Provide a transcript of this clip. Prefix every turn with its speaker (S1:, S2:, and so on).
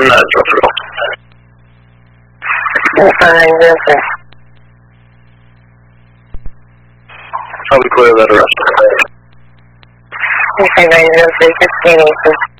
S1: No, drop it off. I'll be clear that arrest.
S2: Okay, 906, just